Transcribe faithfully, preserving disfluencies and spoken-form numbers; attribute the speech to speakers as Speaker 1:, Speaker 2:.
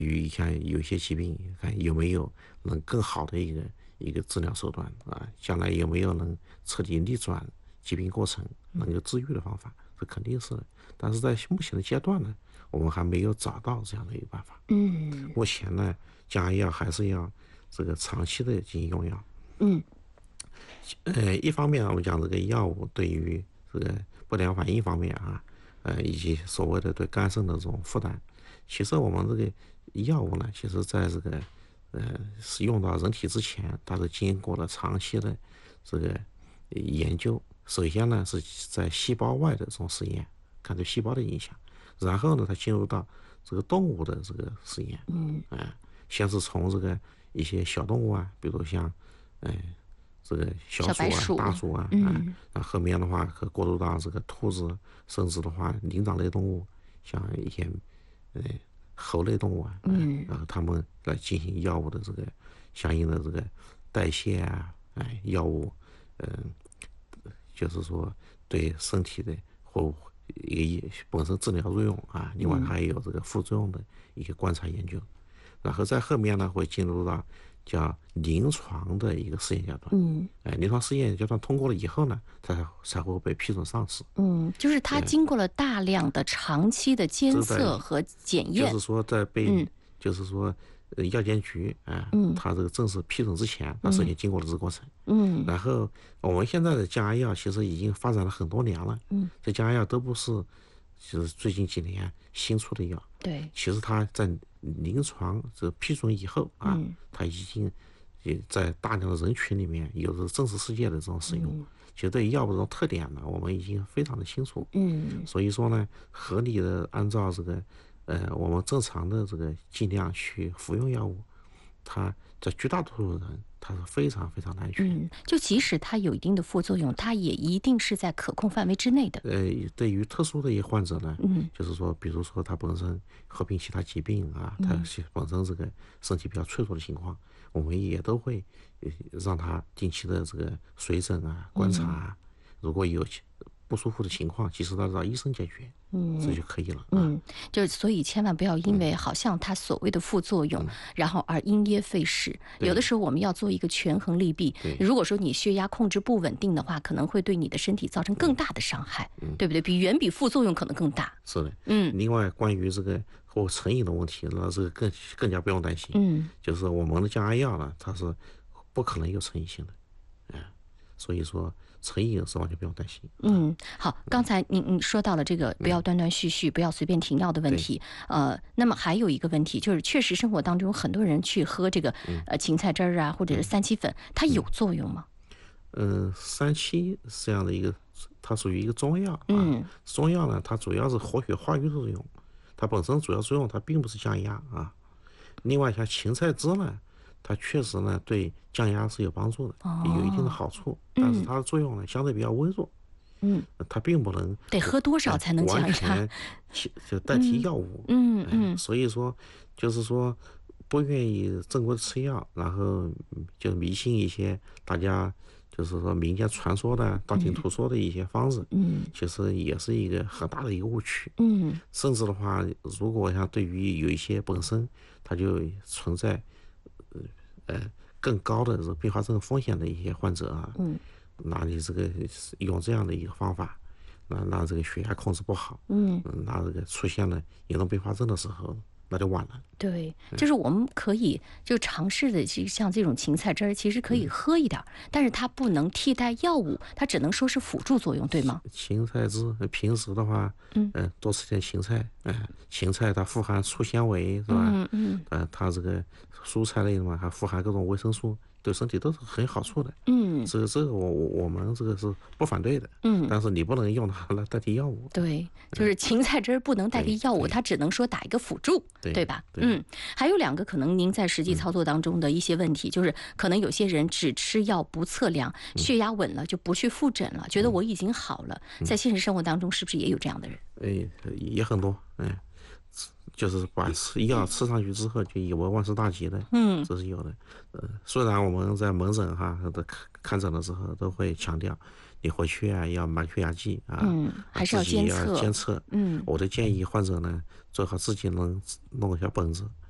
Speaker 1: 于像有一些疾病，看有没有能更好的一个一个治疗手段啊，将来有没有能彻底逆转疾病过程，能够治愈的方法，这肯定是的。但是在目前的阶段呢，我们还没有找到这样的一个办法。
Speaker 2: 嗯，
Speaker 1: 目前呢，降压药还是要这个长期的进行用药。
Speaker 2: 嗯，
Speaker 1: 呃，一方面我们讲这个药物对于这个不良反应方面啊，呃，以及所谓的对肝肾的这种负担，其实我们这个药物呢，其实在这个呃使用到人体之前，它是经过了长期的这个研究。首先呢，是在细胞外的这种实验，看对细胞的影响，然后呢，它进入到这个动物的这个实验。嗯，哎、呃，先是从这个一些小动物啊，比如像，呃。这个小鼠啊、
Speaker 2: 鼠
Speaker 1: 大鼠啊，嗯，啊，后面的话可过渡到这个兔子，甚至的话灵长类动物，像一些呃猴类动物啊，嗯，然后他们来进行药物的这个相应的这个代谢啊，哎，药物，嗯、呃，就是说对身体的或一个本身治疗作用啊，另外还有这个副作用的一个观察研究，然后在后面呢会进入到叫临床的一个试验阶段。嗯，哎，临床试验阶段通过了以后呢，才才会被批准上市。
Speaker 2: 嗯，就是它经过了大量的长期的监测和检验，
Speaker 1: 就是说在被，嗯、就是说呃药监局啊，嗯，它这个正式批准之前，它首先经过了这个过程。嗯，然后我们现在的降压药其实已经发展了很多年了。嗯，这降压药都不是就是最近几年新出的药。
Speaker 2: 对，
Speaker 1: 其实它在临床这批准以后啊，嗯、它已经也在大量的人群里面有着真实世界的这种使用。嗯、其实对于药物这种特点呢，我们已经非常的清楚。嗯，所以说呢，合理的按照这个呃我们正常的这个剂量去服用药物，它在绝大多数人它是非常非常难去。
Speaker 2: 嗯，就即使它有一定的副作用，它也一定是在可控范围之内的。
Speaker 1: 呃，对于特殊的一些患者呢，嗯，就是说，比如说他本身合并其他疾病啊，他本身这个身体比较脆弱的情况，我们也都会让他定期的这个随诊啊、观察啊，如果有不舒服的情况，及时的让医生解决，嗯，这就可以了。
Speaker 2: 嗯，就所以千万不要因为好像它所谓的副作用，嗯、然后而因噎废食。有的时候我们要做一个权衡利弊。如果说你血压控制不稳定的话，可能会对你的身体造成更大的伤害，嗯、对不对？比远比副作用可能更大。
Speaker 1: 是的，嗯。另外，关于这个或成瘾的问题，那这个更更加不用担心。嗯，就是我们的降压药呢，它是不可能有成瘾性的，嗯，所以说。成瘾是完全不用担心。
Speaker 2: 嗯，好，刚才你你说到了这个不要断断续续，嗯、不要随便停药的问题。呃，那么还有一个问题就是，确实生活当中有很多人去喝这个呃芹菜汁儿啊，或者是三七粉，它有作用吗？
Speaker 1: 嗯、呃，三七是这样的一个，它属于一个中药啊。嗯，中药呢，它主要是活血化瘀的作用，它本身主要作用它并不是降压啊。另外，像芹菜汁呢。它确实呢对降压是有帮助的，哦、有一定的好处，但是它的作用呢、嗯、相对比较微弱。嗯，它并不能
Speaker 2: 得喝多少才能降压，
Speaker 1: 完全就代替药物。
Speaker 2: 嗯嗯，嗯，
Speaker 1: 所以说就是说不愿意正规吃药，然后就迷信一些大家就是说民间传说的、道听途说的一些方子。嗯，其实也是一个很大的一个误区。嗯，甚至的话，如果像对于有一些本身它就存在。呃，更高的这个并发症风险的一些患者啊，嗯，那你这个用这样的一个方法，那那这个血压控制不好，嗯，那这个出现了严重并发症的时候，那就晚了。
Speaker 2: 对，就是我们可以就尝试的，其实像这种芹菜汁儿，其实可以喝一点，嗯、但是它不能替代药物，它只能说是辅助作用，对吗？
Speaker 1: 芹菜汁平时的话，嗯、呃，多吃点芹菜，嗯、呃，芹菜它富含粗纤维，是吧？嗯嗯，呃，它这个蔬菜类的嘛，还富含各种维生素，对身体都是很好处的。嗯，这个这个我我们这个是不反对的。嗯，但是你不能用它来代替药物。
Speaker 2: 对，就是芹菜汁儿不能代替药物，它只能说打一个辅助，对, 对吧？对。嗯，还有两个可能您在实际操作当中的一些问题，嗯、就是可能有些人只吃药不测量，血压稳了就不去复诊了，嗯、觉得我已经好了，嗯、在现实生活当中是不是也有这样的人？
Speaker 1: 哎，也很多，哎。就是把吃药吃上去之后，就以为万事大吉的，嗯，这是有的。呃，虽然我们在门诊哈的看诊的时候都会强调，你回去啊要买血压计啊，
Speaker 2: 嗯，还是要监测，
Speaker 1: 要监测。嗯，我的建议患者呢，最好自己能弄一下本子，